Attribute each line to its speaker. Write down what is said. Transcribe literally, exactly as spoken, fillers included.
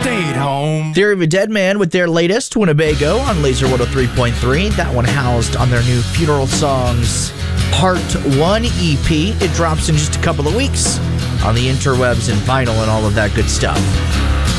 Speaker 1: stayed home.
Speaker 2: Theory of a Dead Man with their latest, Winnebago, on Laser one oh three point three. That one housed on their new Funeral Songs Part one E P. It drops in just a couple of weeks on the interwebs and vinyl and all of that good stuff.